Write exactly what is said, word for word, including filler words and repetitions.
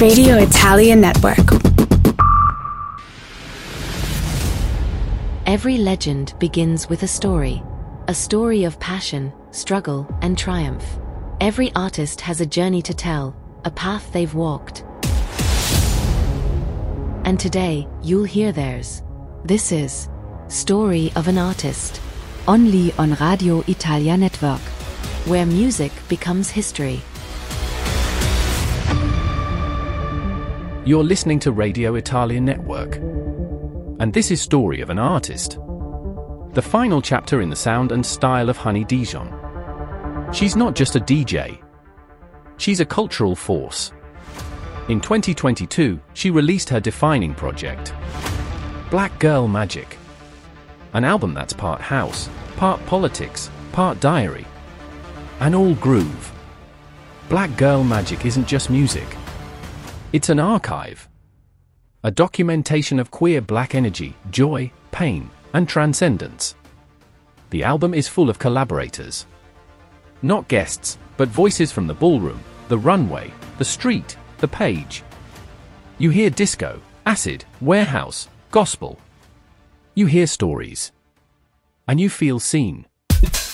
Radio Italia Network. Every legend begins with a story. A story of passion, struggle, and triumph. Every artist has a journey to tell, a path they've walked. And today, you'll hear theirs. This is Story of an Artist. Only on Radio Italia Network, where music becomes history. You're listening to Radio Italia Network. And this is Story of an Artist. The final chapter in the sound and style of Honey Dijon. She's not just a D J. She's a cultural force. In twenty twenty-two, she released her defining project, Black Girl Magic. An album that's part house, part politics, part diary, and all groove. Black Girl Magic isn't just music. It's an archive. A documentation of queer black energy, joy, pain, and transcendence. The album is full of collaborators. Not guests, but voices from the ballroom, the runway, the street, the page. You hear disco, acid, warehouse, gospel. You hear stories. And you feel seen.